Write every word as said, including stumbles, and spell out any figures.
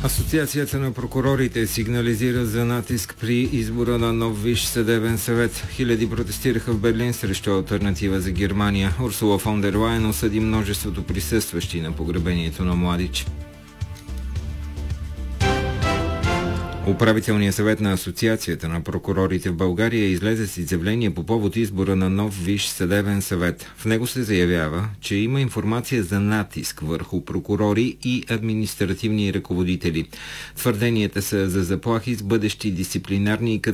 Асоциацията на прокурорите сигнализира за натиск при избора на нов Висш съдебен съвет. Хиляди протестираха в Берлин срещу алтернатива за Германия. Урсула фон дер Лайен осъди множеството присъстващи на погребението на Младич. Управителният съвет на Асоциацията на прокурорите в България излезе с изявление по повод избора на нов Висш съдебен съвет. В него се заявява, че има информация за натиск върху прокурори и административни ръководители. Твърденията са за заплахи с бъдещи дисциплинарни и